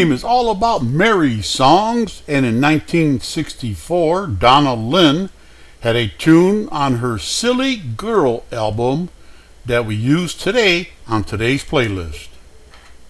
game is all about Mary songs, and in 1964, Donna Lynn had a tune on her Silly Girl album that we use today on today's playlist.